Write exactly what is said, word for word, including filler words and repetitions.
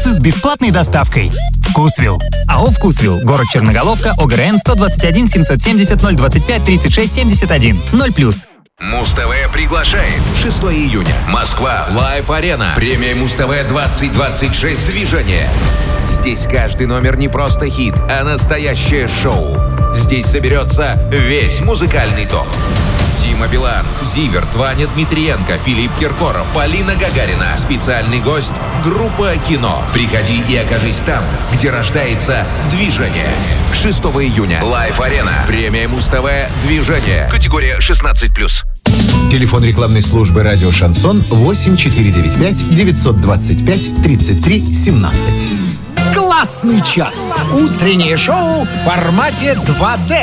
с бесплатной доставкой. Вкусвилл. АО «Вкусвилл». Город Черноголовка. ОГРН сто двадцать один семьсот семьдесят ноль двадцать пять тридцать шесть семьдесят один. ноль плюс. Муз-ТВ приглашает. шестого июня. Москва. Лайв-арена. Премия Муз-ТВ двадцать двадцать шесть. Движение. Здесь каждый номер не просто хит, а настоящее шоу. Здесь соберется весь музыкальный топ. Дима Билан, Зиверт, Ваня Дмитриенко, Филипп Киркоров, Полина Гагарина. Специальный гость — группа «Кино». Приходи и окажись там, где рождается движение. шестого июня. Лайв-арена. Премия Муз-ТВ. Движение. Категория шестнадцать плюс. Телефон рекламной службы «Радио Шансон» восемь четыре девять пять девятьсот двадцать пять тридцать три семнадцать. Классный час. Утреннее шоу в формате два дэ.